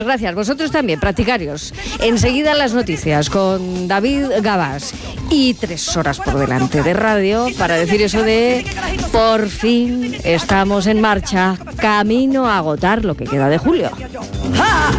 Gracias, vosotros también, practicarios. Enseguida las noticias con David Gabás y 3 horas por delante de radio para decir eso de por fin estamos en marcha, camino a agotar lo que queda de julio.